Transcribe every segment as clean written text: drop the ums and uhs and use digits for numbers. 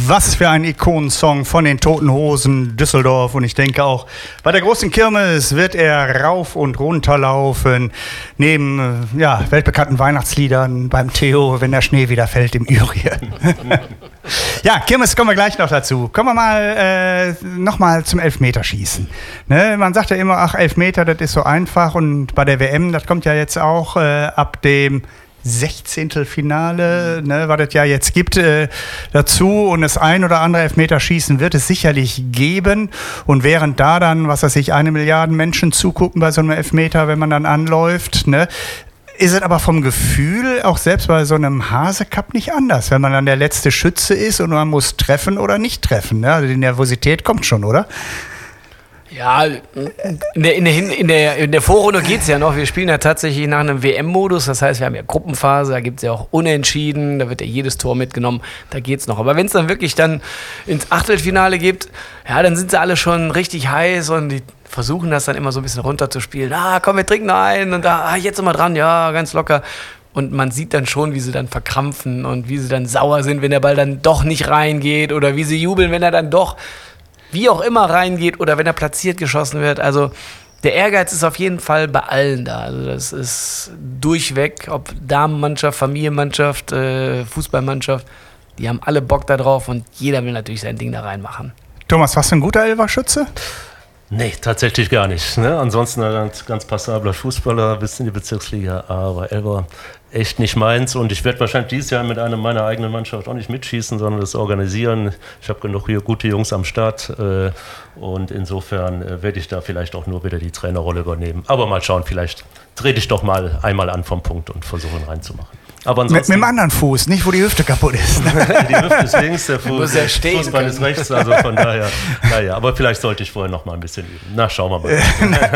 Was für ein Ikonensong von den Toten Hosen Düsseldorf. Und ich denke auch, bei der großen Kirmes wird er rauf und runter laufen. Neben weltbekannten Weihnachtsliedern beim Theo, wenn der Schnee wieder fällt im Ürien. Ja, Kirmes kommen wir gleich noch dazu. Kommen wir mal nochmal zum Elfmeterschießen. Ne, man sagt ja immer, ach, Elfmeter, das ist so einfach. Und bei der WM, das kommt ja jetzt auch ab dem 16. Finale, was es ja jetzt gibt, dazu. Und das ein oder andere Elfmeterschießen wird es sicherlich geben. Und während da dann, 1 Milliarde Menschen zugucken bei so einem Elfmeter, wenn man dann anläuft, ist es aber vom Gefühl, auch selbst bei so einem Hase-Cup nicht anders, wenn man dann der letzte Schütze ist und man muss treffen oder nicht treffen. Ne? Also die Nervosität kommt schon, oder? Ja, in der Vorrunde geht es ja noch. Wir spielen ja tatsächlich nach einem WM-Modus. Das heißt, wir haben ja Gruppenphase, da gibt es ja auch Unentschieden, da wird ja jedes Tor mitgenommen, da geht es noch. Aber wenn es dann wirklich dann ins Achtelfinale gibt, ja, dann sind sie alle schon richtig heiß und die versuchen das dann immer so ein bisschen runterzuspielen. Komm, wir trinken noch einen und jetzt sind wir dran, ja, ganz locker. Und man sieht dann schon, wie sie dann verkrampfen und wie sie dann sauer sind, wenn der Ball dann doch nicht reingeht oder wie sie jubeln, wenn er dann doch wie auch immer reingeht oder wenn er platziert geschossen wird. Also der Ehrgeiz ist auf jeden Fall bei allen da. Also das ist durchweg, ob Damenmannschaft, Familienmannschaft, Fußballmannschaft, die haben alle Bock da drauf und jeder will natürlich sein Ding da reinmachen. Thomas, warst du ein guter Elferschütze? Nee, tatsächlich gar nicht. Ne? Ansonsten ein ganz passabler Fußballer bis in die Bezirksliga, aber Elfer echt nicht meins. Und ich werde wahrscheinlich dieses Jahr mit meiner eigenen Mannschaft auch nicht mitschießen, sondern das organisieren. Ich habe genug hier gute Jungs am Start und insofern werde ich da vielleicht auch nur wieder die Trainerrolle übernehmen. Aber mal schauen, vielleicht trete ich doch mal einmal an vom Punkt und versuche ihn reinzumachen. Aber mit dem anderen Fuß, nicht wo die Hüfte kaputt ist. Die Hüfte ist links, der Fußball ist rechts, also von daher, aber vielleicht sollte ich vorher noch mal ein bisschen üben. Na, schauen wir mal.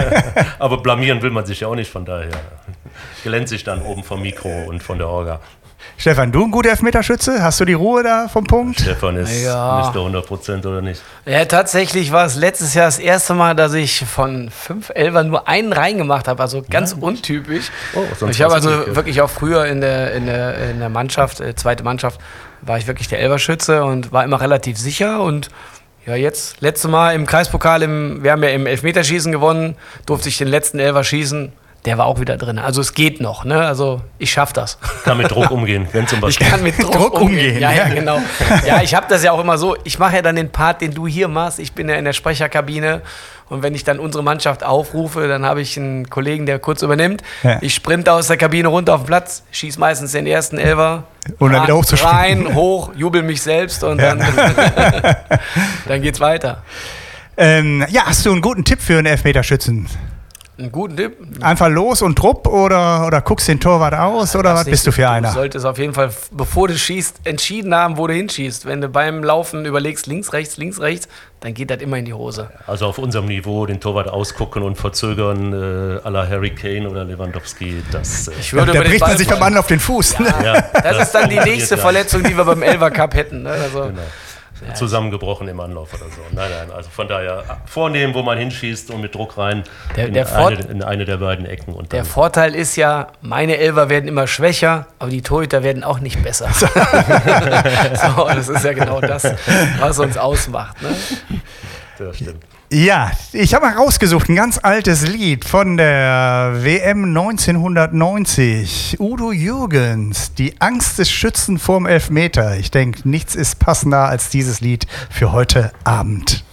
Aber blamieren will man sich ja auch nicht, von daher glänze ich dann oben vom Mikro und von der Orga. Stefan, du ein guter Elfmeterschütze? Hast du die Ruhe da vom Punkt? Stefan ist nicht der 100% oder nicht? Ja, tatsächlich war es letztes Jahr das erste Mal, dass ich von 5 Elfern nur einen reingemacht habe, also ganz untypisch. Ich habe also wirklich auch früher in der Mannschaft, zweite Mannschaft, war ich wirklich der Elferschütze und war immer relativ sicher und ja, jetzt, letztes Mal im Kreispokal, wir haben ja im Elfmeterschießen gewonnen, durfte ich den letzten Elfer schießen. Der war auch wieder drin. Also es geht noch, ne? Also ich schaffe das. Kann mit Druck umgehen, wenn zum Beispiel. Ich kann mit Druck umgehen. Ja, genau. Ja, ich habe das ja auch immer so. Ich mache ja dann den Part, den du hier machst. Ich bin ja in der Sprecherkabine. Und wenn ich dann unsere Mannschaft aufrufe, dann habe ich einen Kollegen, der kurz übernimmt. Ja. Ich sprinte aus der Kabine runter auf den Platz, schieße meistens den ersten Elfer. Und dann wieder rein, hoch, jubel mich selbst und dann geht's weiter. Hast du einen guten Tipp für einen Elfmeterschützen? Einen guten Tipp? Einfach los und drupp oder guckst den Torwart aus oder was bist du für einer? Du solltest auf jeden Fall, bevor du schießt, entschieden haben, wo du hinschießt. Wenn du beim Laufen überlegst, links, rechts, dann geht das immer in die Hose. Also auf unserem Niveau den Torwart ausgucken und verzögern à la Harry Kane oder Lewandowski, das... da bricht man sich beim anderen auf den Fuß. Ja, das ist dann die nächste Verletzung, die wir beim Elfer Cup hätten. Ne? Also, genau. Zusammengebrochen im Anlauf oder so. Nein, also von daher vornehmen, wo man hinschießt und mit Druck rein in eine der beiden Ecken. Und der Vorteil ist ja, meine Elfer werden immer schwächer, aber die Torhüter werden auch nicht besser. So, das ist ja genau das, was uns ausmacht. Ne? Das stimmt. Ja, ich habe mal rausgesucht, ein ganz altes Lied von der WM 1990. Udo Jürgens, die Angst des Schützen vorm Elfmeter. Ich denke, nichts ist passender als dieses Lied für heute Abend.